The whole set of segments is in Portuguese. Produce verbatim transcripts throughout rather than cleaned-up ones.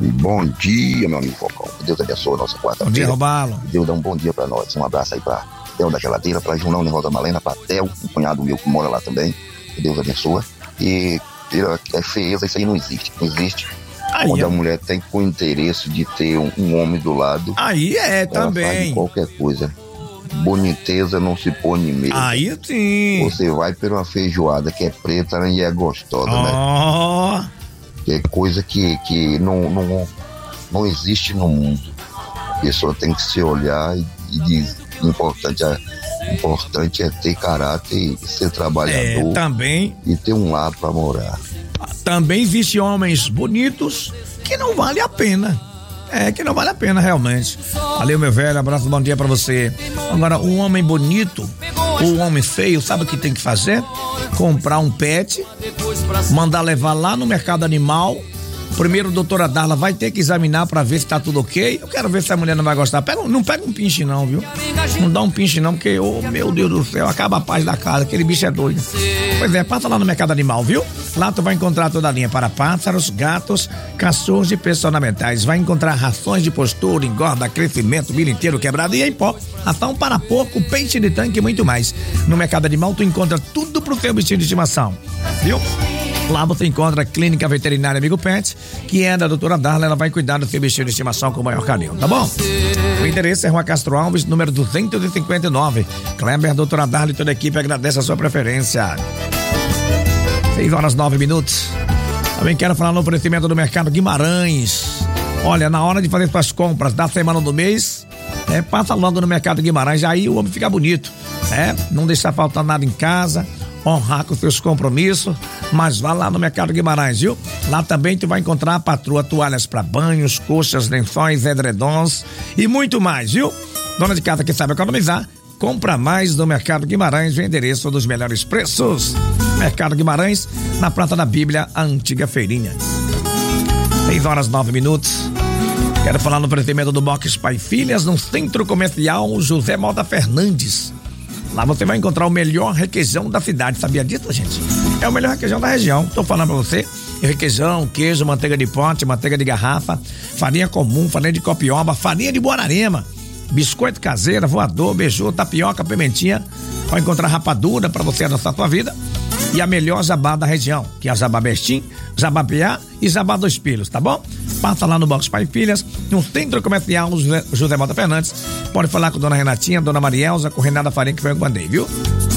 Bom dia, meu amigo Falcão. Que Deus abençoe a nossa quarta-feira. Bom dia, Robalo. Que Deus dá um bom dia pra nós. Um abraço aí pra Theo da Geladeira, pra Junão de Rosa Malena, pra Theo, um cunhado meu que mora lá também. Que Deus abençoe. E é feieza, isso aí não existe. Não existe. Aí, quando a mulher tem com interesse de ter um, um homem do lado. Aí é ela também. Faz de qualquer coisa. Boniteza não se põe em mesa. Aí sim. Você vai por uma feijoada que é preta, né, e é gostosa, oh. né? Que é coisa que, que não, não, não existe no mundo. A pessoa tem que se olhar e, e diz, importante é, importante é ter caráter e ser trabalhador. É, também. E ter um lar pra morar. Também existem homens bonitos que não vale a pena. É, que não vale a pena realmente. Valeu, meu velho, abraço, bom dia pra você. Agora, um homem bonito, ou um homem feio, sabe o que tem que fazer? Comprar um pet, mandar levar lá no mercado animal. Primeiro, a doutora Darla vai ter que examinar pra ver se tá tudo ok. Eu quero ver se a mulher não vai gostar. Pega, não pega um pinche não, viu? Não dá um pinche não, porque, oh, meu Deus do céu, acaba a paz da casa, aquele bicho é doido. Pois é, passa lá no mercado animal, viu? Lá tu vai encontrar toda a linha para pássaros, gatos, cachorros e peças ornamentais. Vai encontrar rações de postura, engorda, crescimento, milho inteiro, quebrado e em pó. Ração para porco, peixe de tanque e muito mais. No mercado animal tu encontra tudo pro teu bichinho de estimação, viu? Lá você encontra a Clínica Veterinária Amigo Pet, que é da doutora Darla, ela vai cuidar do seu bichinho de estimação com o maior carinho, tá bom? O endereço é Rua Castro Alves, número duzentos e cinquenta e nove. Kleber, doutora Darla e toda a equipe agradece a sua preferência. seis horas nove minutos. Também quero falar no oferecimento do Mercado Guimarães. Olha, na hora de fazer suas compras da semana do mês, é, passa logo no Mercado Guimarães, aí o homem fica bonito, é, não deixar faltar nada em casa, honrar com seus compromissos, mas vá lá no Mercado Guimarães, viu? Lá também tu vai encontrar a patroa, toalhas para banhos, coxas, lençóis, edredons e muito mais, viu? Dona de casa que sabe economizar, compra mais no Mercado Guimarães, o endereço dos melhores preços. Mercado Guimarães, na Praça da Bíblia, a antiga feirinha. seis horas nove minutos. Quero falar no oferecimento do Box Pai Filhas, no Centro Comercial José Mota Fernandes. Lá você vai encontrar o melhor requeijão da cidade, sabia disso, gente? É o melhor requeijão da região, tô falando pra você. Requeijão, queijo, manteiga de pote, manteiga de garrafa, farinha comum, farinha de copioba, farinha de Buararema, biscoito caseiro, voador, beiju, tapioca, pimentinha. Vai encontrar rapadura pra você adoçar a sua vida. E a melhor jabá da região, que é a Jabá Bestim, Jabá Piá e Jabá Dois Filhos, tá bom? Passa lá no Box Pai e Filhas, no Centro Comercial José, José Mota Fernandes. Pode falar com Dona Renatinha, Dona Marielza, com Renata Farinha, que foi eu que mandei, viu?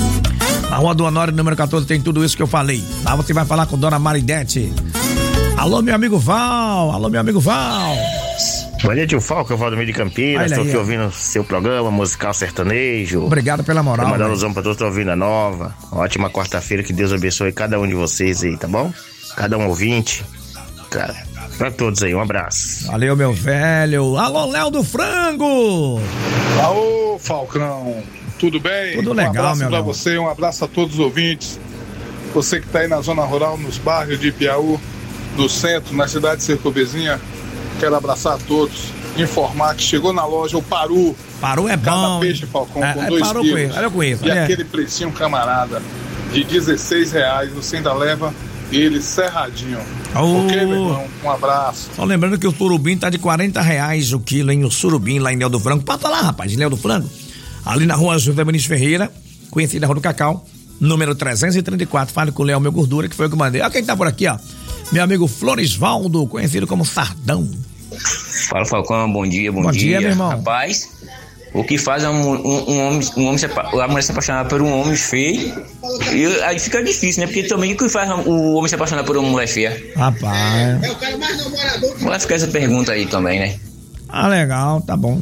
Na Rua do Honório, número quatorze, tem tudo isso que eu falei. Lá você vai falar com Dona Maridete. Alô, meu amigo Val, alô, meu amigo Val. Bom dia, tio Falco, eu falo do meio de Campinas, estou aqui ó. ouvindo seu programa musical sertanejo. Obrigado pela moral. Vou mandar um alusão pra todos que estão ouvindo a nova. Ótima quarta-feira, que Deus abençoe cada um de vocês aí, tá bom? Cada um ouvinte. Cara, pra todos aí, um abraço. Valeu, meu velho. Alô, Léo do Frango. Alô, Falcão. Tudo bem? Tudo legal, um abraço meu pra irmão. você, um abraço a todos os ouvintes. Você que tá aí na zona rural, nos bairros de Piauí, no centro, na cidade de Cercovezinha. Quero abraçar a todos, informar que chegou na loja o Paru. Paru é Cada bom. peixe, Falcão, é, com é dois Paru quilos. Conheço, eu conheço. E é. aquele precinho, camarada, de dezesseis reais, você ainda leva ele serradinho. Oh. Ok, meu irmão? Um abraço. Só lembrando que o surubim tá de quarenta reais o quilo, hein? O surubim lá em Léo do Frango. Passa lá, rapaz, em Léo do Frango. Ali na rua José Muniz Ferreira, conhecida Rua do Cacau, número trezentos e trinta e quatro. Fale com o Léo, meu gordura, que foi eu que mandei. Olha quem tá por aqui, ó. Meu amigo Floresvaldo, conhecido como Sardão. Fala, Falcão, bom dia, bom, bom dia. dia, meu irmão. Rapaz, o que faz é um, um, um homem, um homem se, a mulher se apaixonar por um homem feio, e aí fica difícil, né? Porque também o que faz o homem se apaixonar por uma mulher feia? Rapaz. É o cara mais namorador. Vai ficar essa pergunta aí também, né? Ah, legal, tá bom.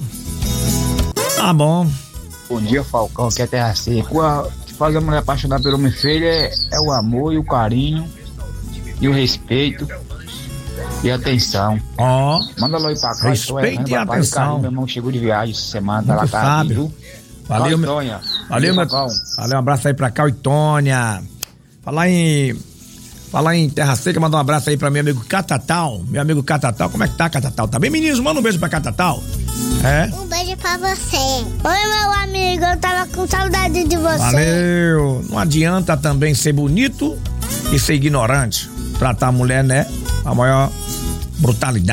Tá bom. Bom dia, Falcão, que é Terra Seca. O que faz a mulher apaixonar pelo homem feio é, é o amor e o carinho e o respeito e atenção. Ó. Oh. Manda lá ir pra cá. Respeito e atenção. Carinho, meu irmão chegou de viagem essa semana, tá lá, sabe. Viu? Valeu, meu. Tônia. Valeu, meu. Valeu, um abraço aí pra Cal e Tônia. Falar em. Falar em Terra Seca, mandar um abraço aí pra meu amigo Catatal. Meu amigo Catatal, como é que tá, Catatal? Tá bem, meninos? Manda um beijo pra Catatal. É? Um beijo pra você. Oi, meu amigo, eu tava com saudade de você. Valeu. Não adianta também ser bonito e ser ignorante. Tratar a mulher, né? A maior brutalidade.